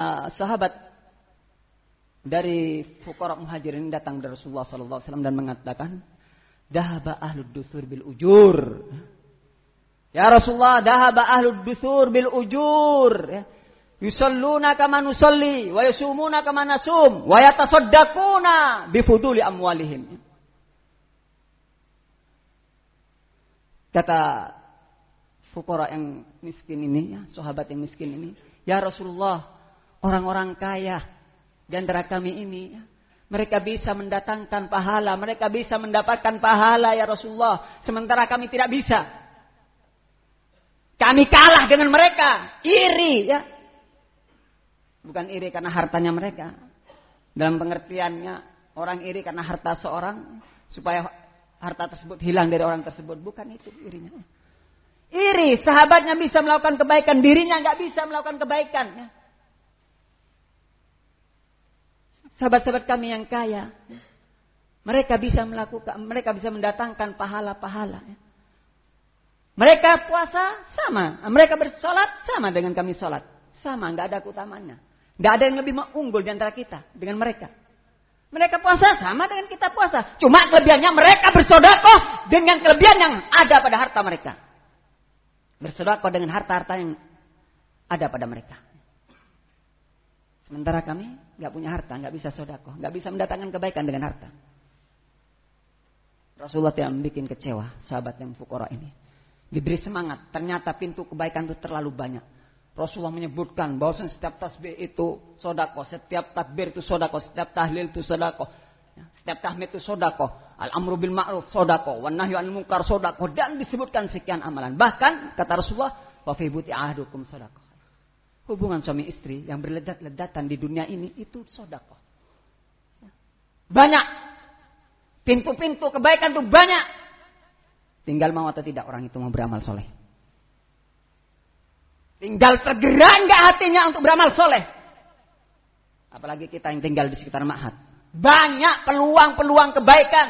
sahabat dari fuqara muhajirin datang dari Rasulullah sallallahu alaihi wasallam dan mengatakan, "Dahaba ahlud dusur bil ujur." Ya Rasulullah, dahaba ahlud dusur bil ujur. Yusalluna kama nusalli wa yasumuna kama nasum wa yatasaddaquna bi fuduli amwalihim. Kata fuqara yang miskin ini, ya, sahabat yang miskin ini, "Ya Rasulullah, orang-orang kaya di antara kami ini, ya, mereka bisa mendatangkan pahala, mereka bisa mendapatkan pahala ya Rasulullah, sementara kami tidak bisa. Kami kalah dengan mereka, iri ya." Bukan iri karena hartanya mereka. Dalam pengertiannya, orang iri karena harta seorang supaya harta tersebut hilang dari orang tersebut. Bukan itu irinya. Iri, sahabatnya bisa melakukan kebaikan, dirinya nggak bisa melakukan kebaikan. Ya. Sahabat-sahabat kami yang kaya, mereka bisa melakukan, mereka bisa mendatangkan pahala-pahala. Ya. Mereka puasa sama, mereka bersolat sama dengan kami solat, sama, nggak ada keutamaannya. Nggak ada yang lebih unggul di antara kita dengan mereka. Mereka puasa sama dengan kita puasa, cuma kelebihannya mereka bersedekah dengan kelebihan yang ada pada harta mereka. Bersedekah dengan harta-harta yang ada pada mereka. Sementara kami nggak punya harta, nggak bisa sedekah, nggak bisa mendatangkan kebaikan dengan harta. Rasulullah tidak membuat kecewa sahabat yang fuqara ini. Diberi semangat, ternyata pintu kebaikan itu terlalu banyak. Rasulullah menyebutkan bahwa setiap tasbih itu sedekah, setiap takbir itu sedekah, setiap tahlil itu sedekah, setiap tahmid itu sedekah, al-amru bil ma'ruf sedekah, wan nahyu 'anil munkar sedekah, dan disebutkan sekian amalan. Bahkan kata Rasulullah, wa fi buti ahadukum sedekah. Hubungan suami istri yang berledat-ledatan di dunia ini itu sedekah. Banyak. Pintu-pintu kebaikan itu banyak. Tinggal mau atau tidak orang itu mau beramal soleh. Tinggal tergerak enggak hatinya untuk beramal soleh. Apalagi kita yang tinggal di sekitar ma'had. Banyak peluang-peluang kebaikan.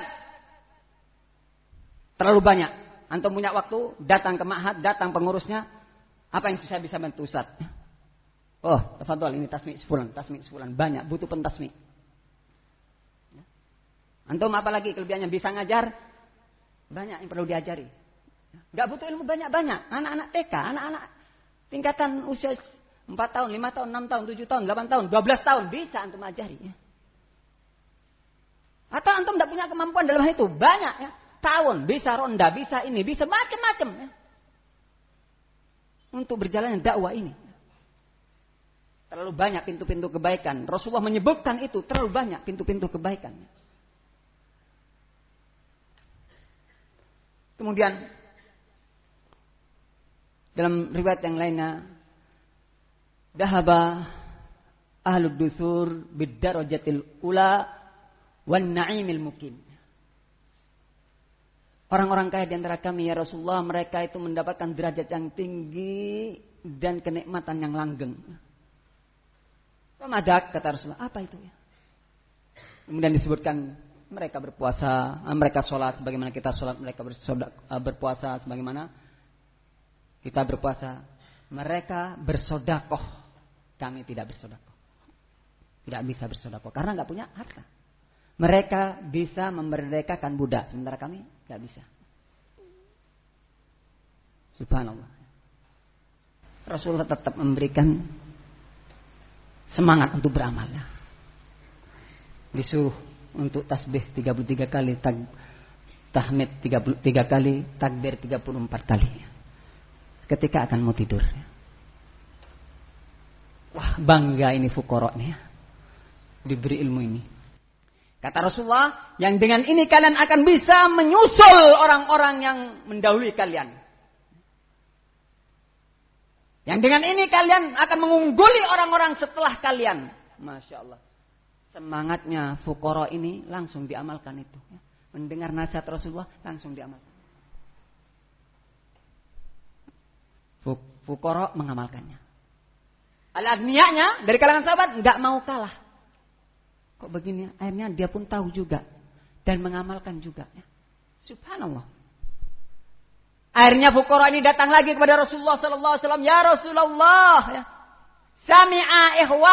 Terlalu banyak. Antum punya waktu, datang ke ma'had, datang pengurusnya. Apa yang saya bisa bantu Ustaz? Oh, tafadhol, ini tasmi' sebulan. Banyak, butuh pentasmi'. Antum apalagi kelebihannya bisa ngajar? Banyak yang perlu diajari. Enggak butuh ilmu banyak-banyak. Anak-anak TK, anak-anak tingkatan usia 4 tahun, 5 tahun, 6 tahun, 7 tahun, 8 tahun, 12 tahun. Bisa antum ajari. Ya. Atau antum tidak punya kemampuan dalam hal itu. Banyak ya. Tahun, bisa ronda, bisa ini, bisa macam-macam. Ya. Untuk berjalannya dakwah ini. Terlalu banyak pintu-pintu kebaikan. Rasulullah menyebutkan itu. Terlalu banyak pintu-pintu kebaikan. Kemudian dalam riwayat yang lainnya, dahaba ahlud dusur bid-darajatil ula wan na'imil mukim. Orang-orang kaya di antara kami ya Rasulullah, mereka itu mendapatkan derajat yang tinggi dan kenikmatan yang langgeng. Ramadan kata Rasulullah, apa itu ya? Kemudian disebutkan mereka berpuasa, mereka sholat sebagaimana kita sholat, mereka berpuasa sebagaimana kita berpuasa. Mereka bersodakoh. Kami tidak bersodakoh. Tidak bisa bersodakoh. Karena nggak punya harta. Mereka bisa memerdekakan budak. Sementara kami nggak bisa. Subhanallah. Rasulullah tetap memberikan semangat untuk beramal. Disuruh untuk tasbih 33 kali. Tahmid 33 kali. Takbir 34 kali. Ketika akan mau tidur. Wah, bangga ini fuqara nih ya. Diberi ilmu ini. Kata Rasulullah, yang dengan ini kalian akan bisa menyusul orang-orang yang mendahului kalian. Yang dengan ini kalian akan mengungguli orang-orang setelah kalian. Masya Allah. Semangatnya fuqara ini langsung diamalkan itu. Mendengar nasihat Rasulullah langsung diamalkan. Fuqara mengamalkannya. Al-aghniyanya dari kalangan sahabat enggak mau kalah. Kok begini? Akhirnya dia pun tahu juga dan mengamalkan juga. Subhanallah. Akhirnya fuqara ini datang lagi kepada Rasulullah sallallahu alaihi wasallam, "Ya Rasulullah, ya. Sami'a ikhwan